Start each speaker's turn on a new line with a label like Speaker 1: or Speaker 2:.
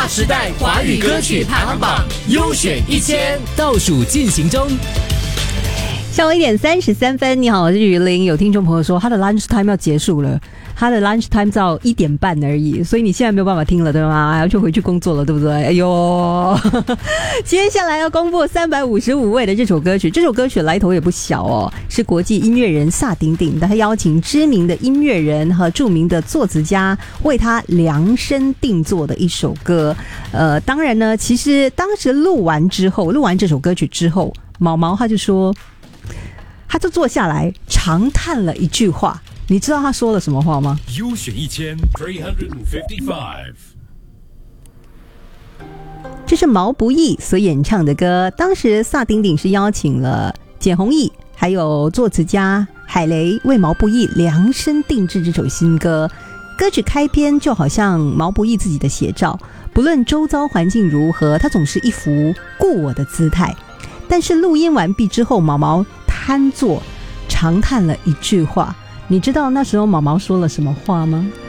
Speaker 1: 划时代华语歌曲排行榜优选1000倒数进行中。
Speaker 2: 下午1点33分，你好，我是于林。有听众朋友说他的 lunch time 要结束了，他的 lunch time 到1点半而已，所以你现在没有办法听了，对吗？还要去回去工作了，对不对？哎呦，接下来要公布355位的这首歌曲，这首歌曲来头也不小哦，是国际音乐人萨顶顶，他邀请知名的音乐人和著名的作词家为他量身定做的一首歌。当然呢，其实当时录完这首歌曲之后，毛毛他就说。他就坐下来长叹了一句话，你知道他说了什么话吗？
Speaker 1: 优选1355，
Speaker 2: 这是毛不易所演唱的歌。当时萨顶顶是邀请了简弘毅还有作词家海雷为毛不易量身定制这首新歌。歌曲开篇就好像毛不易自己的写照，不论周遭环境如何，他总是一副顾我的姿态。但是录音完毕之后，毛毛瘫坐长叹了一句话，你知道那时候毛毛说了什么话吗？